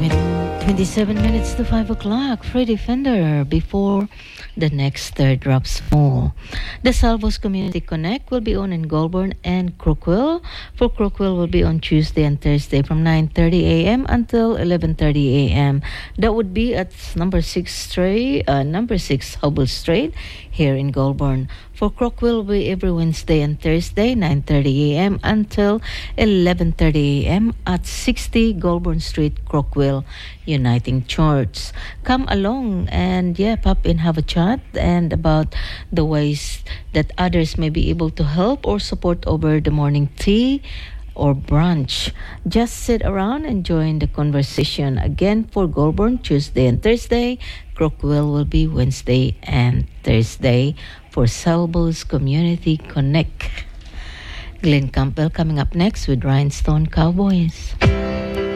27 minutes to 5 o'clock. Freddy Fender before the next third drops more. The Salvos Community Connect will be on in Goulburn and Crookwell. For Crookwell will be on Tuesday and Thursday from 9:30 a.m. until 11:30 a.m. That would be at number 6 Hubble Street here in Goulburn. For Crookwell will be every Wednesday and Thursday 9:30 a.m. until 11:30 a.m. at 60 Goulburn Street, Crookwell Uniting Church. Come along and pop in, have a chat and about the ways that others may be able to help or support over the morning tea or brunch. Just sit around and join the conversation. Again, for Goulburn, Tuesday and Thursday. Crookwell will be Wednesday and Thursday for Salvos Community Connect. Glenn Campbell coming up next with Rhinestone Cowboys.